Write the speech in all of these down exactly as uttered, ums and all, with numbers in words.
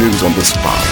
News on the spot.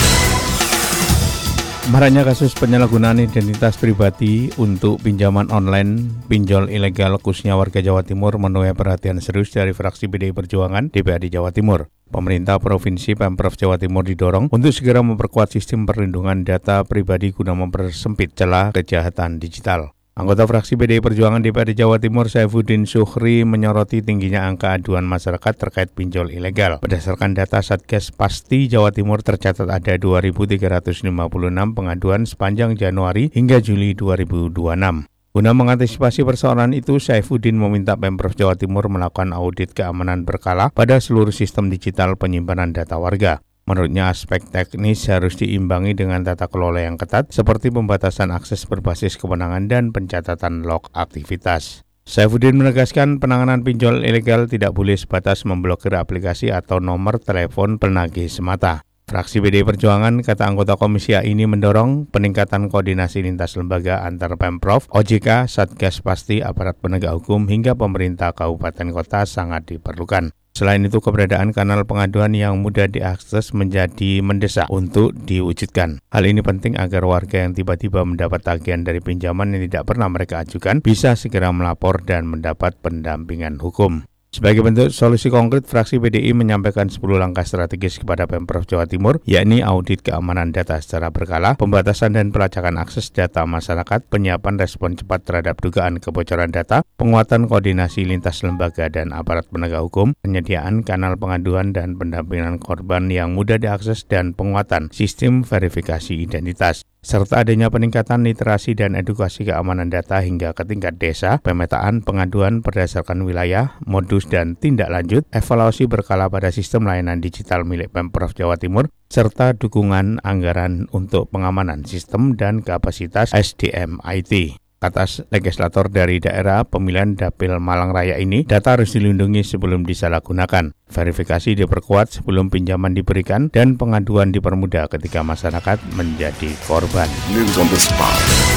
Maraknya kasus penyalahgunaan identitas pribadi untuk pinjaman online, pinjol ilegal khususnya warga Jawa Timur menuai perhatian serius dari fraksi P D I Perjuangan D P R D Jawa Timur. Pemerintah Provinsi Pemprov Jawa Timur didorong untuk segera memperkuat sistem perlindungan data pribadi guna mempersempit celah kejahatan digital. Anggota fraksi P D I Perjuangan D P R D Jawa Timur Saifuddin Syuhri menyoroti tingginya angka aduan masyarakat terkait pinjol ilegal. Berdasarkan data Satgas Pasti Jawa Timur tercatat ada dua ribu tiga ratus lima puluh enam pengaduan sepanjang Januari hingga Juli dua ribu dua puluh enam. Guna mengantisipasi persoalan itu, Saifuddin meminta Pemprov Jawa Timur melakukan audit keamanan berkala pada seluruh sistem digital penyimpanan data warga. Menurutnya, aspek teknis harus diimbangi dengan tata kelola yang ketat, seperti pembatasan akses berbasis kewenangan dan pencatatan log aktivitas. Saifuddin menegaskan penanganan pinjol ilegal tidak boleh sebatas memblokir aplikasi atau nomor telepon penagih semata. Fraksi P D I Perjuangan, kata anggota Komisi A ini mendorong peningkatan koordinasi lintas lembaga antar Pemprov, O J K, Satgas Pasti, aparat penegak hukum, hingga pemerintah kabupaten kota sangat diperlukan. Selain itu, keberadaan kanal pengaduan yang mudah diakses menjadi mendesak untuk diwujudkan. Hal ini penting agar warga yang tiba-tiba mendapat tagihan dari pinjaman yang tidak pernah mereka ajukan bisa segera melapor dan mendapat pendampingan hukum. Sebagai bentuk solusi konkret, fraksi P D I menyampaikan sepuluh langkah strategis kepada Pemprov Jawa Timur, yakni audit keamanan data secara berkala, pembatasan dan pelacakan akses data masyarakat, penyiapan respon cepat terhadap dugaan kebocoran data, penguatan koordinasi lintas lembaga dan aparat penegak hukum, penyediaan kanal pengaduan dan pendampingan korban yang mudah diakses, dan penguatan sistem verifikasi identitas, serta adanya peningkatan literasi dan edukasi keamanan data hingga ke tingkat desa, pemetaan pengaduan berdasarkan wilayah, modus dan tindak lanjut, evaluasi berkala pada sistem layanan digital milik Pemprov Jawa Timur, serta dukungan anggaran untuk pengamanan sistem dan kapasitas S D M I T. Kata legislator dari daerah pemilihan Dapil Malang Raya ini, data harus dilindungi sebelum disalahgunakan. Verifikasi diperkuat sebelum pinjaman diberikan dan pengaduan dipermudah ketika masyarakat menjadi korban. News on the spot.